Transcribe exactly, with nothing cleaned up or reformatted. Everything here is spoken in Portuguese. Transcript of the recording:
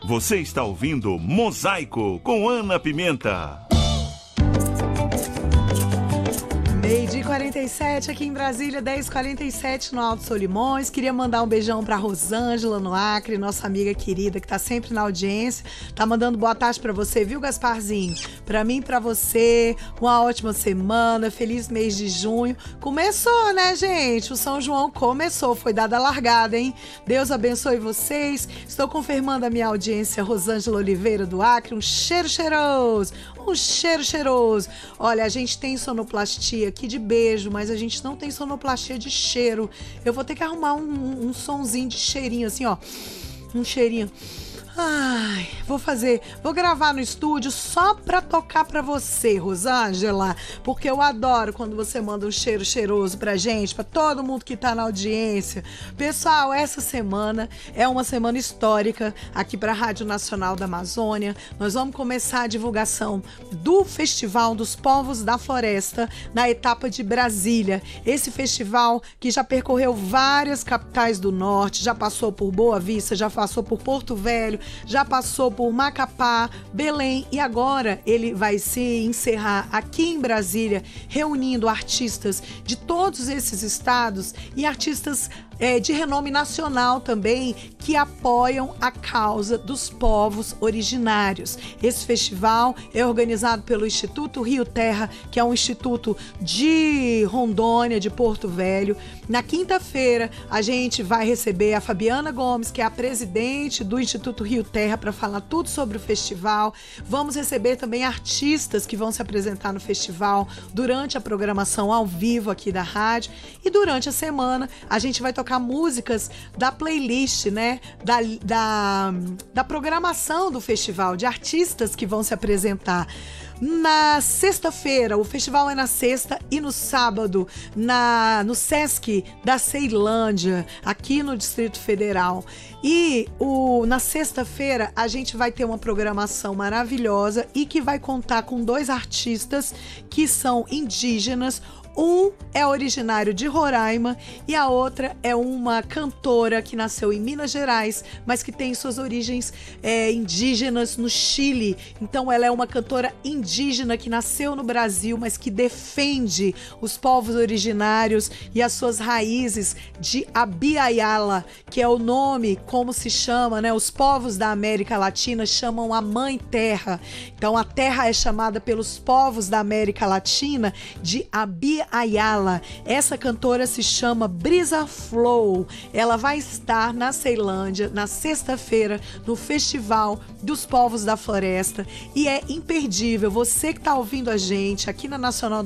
Você está ouvindo Mosaico com Ana Pimenta. Meio-dia e quarenta e sete aqui em Brasília, dez e quarenta e sete no Alto Solimões. Queria mandar um beijão pra Rosângela no Acre, nossa amiga querida que tá sempre na audiência. Tá mandando boa tarde pra você, viu, Gasparzinho? Pra mim e pra você, uma ótima semana, feliz mês de junho. Começou, né, gente? O São João começou, foi dada a largada, hein? Deus abençoe vocês. Estou confirmando a minha audiência, Rosângela Oliveira do Acre. Um cheiro cheiroso, um cheiro cheiroso. Olha, a gente tem sonoplastia aqui de beijo, mas a gente não tem sonoplastia de cheiro. Eu vou ter que arrumar um, um, um sonzinho de cheirinho assim, ó. Um cheirinho. Ai, vou fazer, vou gravar no estúdio só pra tocar pra você, Rosângela, porque eu adoro quando você manda um cheiro cheiroso pra gente, pra todo mundo que tá na audiência. Pessoal, essa semana é uma semana histórica aqui pra Rádio Nacional da Amazônia. Nós vamos começar a divulgação do Festival dos Povos da Floresta na etapa de Brasília. Esse festival que já percorreu várias capitais do norte, já passou por Boa Vista, já passou por Porto Velho, já passou por Macapá, Belém e agora ele vai se encerrar aqui em Brasília, reunindo artistas de todos esses estados e artistas é, de renome nacional também que apoiam a causa dos povos originários. Esse festival é organizado pelo Instituto Rio Terra, que é um instituto de Rondônia, de Porto Velho. Na quinta-feira a gente vai receber a Fabiana Gomes, que é a presidente do Instituto Rio Terra, para falar tudo sobre o festival. Vamos receber também artistas que vão se apresentar no festival durante a programação ao vivo aqui da rádio. E durante a semana a gente vai tocar músicas da playlist, né? Da, da, da programação do festival, de artistas que vão se apresentar. Na sexta-feira, o festival é na sexta e no sábado, na, no Sesc da Ceilândia, aqui no Distrito Federal. E o, na sexta-feira a gente vai ter uma programação maravilhosa e que vai contar com dois artistas que são indígenas. Um é originário de Roraima e a outra é uma cantora que nasceu em Minas Gerais, mas que tem suas origens é, indígenas no Chile. Então ela é uma cantora indígena que nasceu no Brasil, mas que defende os povos originários e as suas raízes de Abya-Yala, que é o nome, como se chama, né? Os povos da América Latina chamam a Mãe Terra. Então a terra é chamada pelos povos da América Latina de Abya Ayala. Essa cantora se chama Brisa Flow. Ela vai estar na Ceilândia na sexta-feira no Festival dos Povos da Floresta e é imperdível. Você que está ouvindo a gente aqui na Nacional